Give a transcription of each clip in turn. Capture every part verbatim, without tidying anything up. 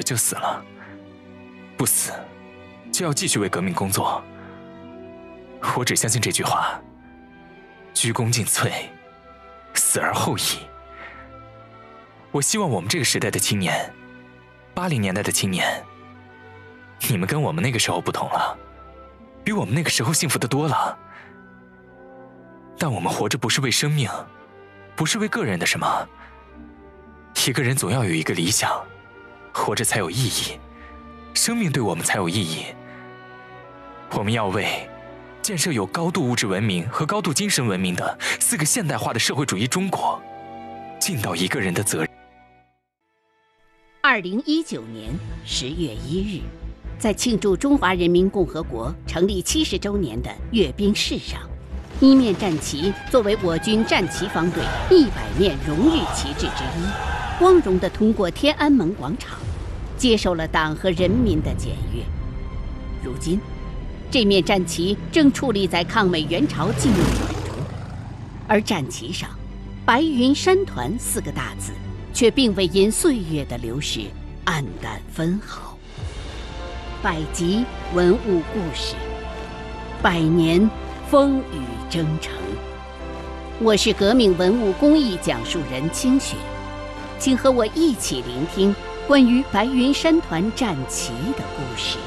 就死了，不死就要继续为革命工作。我只相信这句话：鞠躬尽瘁，死而后已。我希望我们这个时代的青年，八零年代的青年，你们跟我们那个时候不同了，比我们那个时候幸福得多了。但我们活着不是为生命，不是为个人的什么。一个人总要有一个理想，活着才有意义，生命对我们才有意义。我们要为建设有高度物质文明和高度精神文明的四个现代化的社会主义中国尽到一个人的责任。 二零一九年十月一日，在庆祝中华人民共和国成立七十周年的阅兵式上，一面战旗作为我军战旗方队一百面荣誉旗帜之一，光荣地通过天安门广场，接受了党和人民的检阅。如今，这面战旗正矗立在抗美援朝纪念馆中，而战旗上“白云山团”四个大字却并未因岁月的流逝黯淡分毫。百集文物故事，百年风雨征程。我是革命文物工艺讲述人清雪，请和我一起聆听关于白云山团战旗的故事。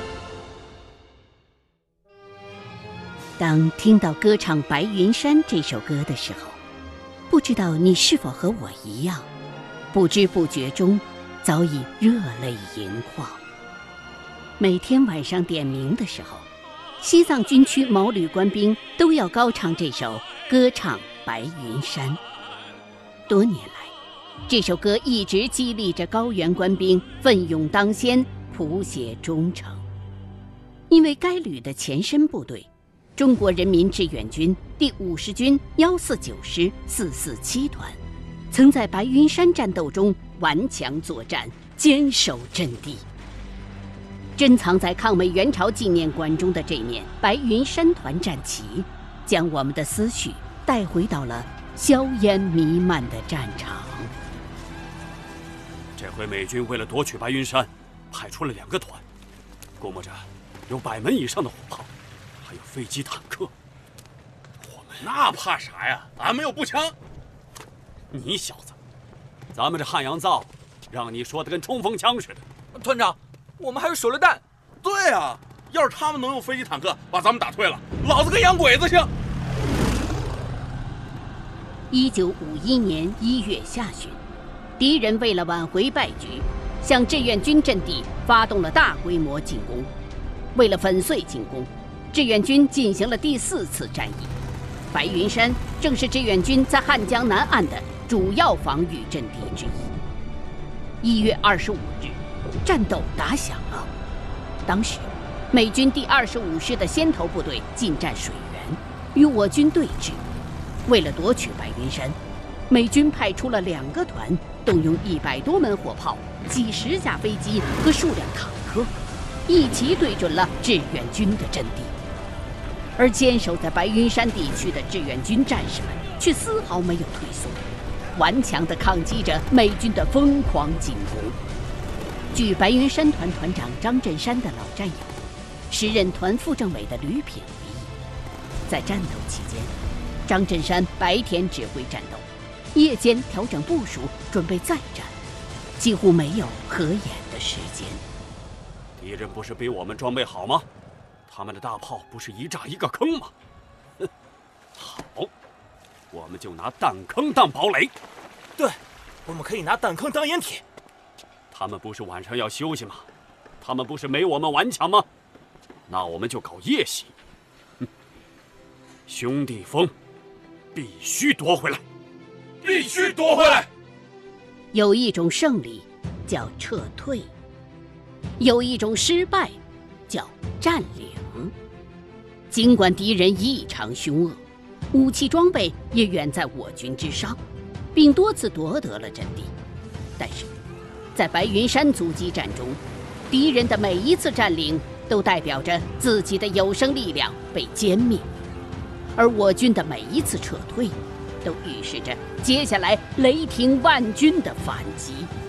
当听到歌唱《白云山》这首歌的时候，不知道你是否和我一样，不知不觉中早已热泪盈眶。每天晚上点名的时候，西藏军区毛旅官兵都要高唱这首歌唱白云山。多年来，这首歌一直激励着高原官兵奋勇当先，谱写忠诚。因为该旅的前身部队中国人民志愿军第五十军幺四九师四四七团，曾在白云山战斗中顽强作战，坚守阵地。珍藏在抗美援朝纪念馆中的这面白云山团战旗，将我们的思绪带回到了硝烟弥漫的战场。 这回美军为了夺取白云山，派出了两个团，估摸着有百门以上的火炮，还有飞机坦克。我们那怕啥呀？俺们有步枪。 你小子，咱们这汉阳造，让你说的跟冲锋枪似的。 团长，我们还有手榴弹。 对啊，要是他们能用飞机坦克把咱们打退了，老子跟洋鬼子像。 一九五一年一月下旬，敌人为了挽回败局，向志愿军阵地发动了大规模进攻。为了粉碎进攻，志愿军进行了第四次战役。白云山正是志愿军在汉江南岸的主要防御阵地之一。一月二十五日，战斗打响了。当时，美军第二十五师的先头部队进占水源，与我军对峙。为了夺取白云山，美军派出了两个团，动用一百多门火炮、几十架飞机和数辆坦克，一齐对准了志愿军的阵地。而坚守在白云山地区的志愿军战士们却丝毫没有退缩，顽强地抗击着美军的疯狂进攻。据白云山团团长张振山的老战友、时任团副政委的吕品回忆，在战斗期间，张振山白天指挥战斗，夜间调整部署，准备再战，几乎没有合眼的时间。 敌人不是比我们装备好吗？他们的大炮不是一炸一个坑吗？哼，好，我们就拿弹坑当堡垒。 对，我们可以拿弹坑当掩体。 他们不是晚上要休息吗？他们不是没我们顽强吗？那我们就搞夜袭。哼，兄弟峰必须夺回来， 必须夺回来。 有一种胜利叫撤退，有一种失败叫占领。尽管敌人异常凶恶，武器装备也远在我军之上，并多次夺得了阵地，但是在白云山阻击战中，敌人的每一次占领都代表着自己的有生力量被歼灭，而我军的每一次撤退都预示着接下来雷霆万钧的反击。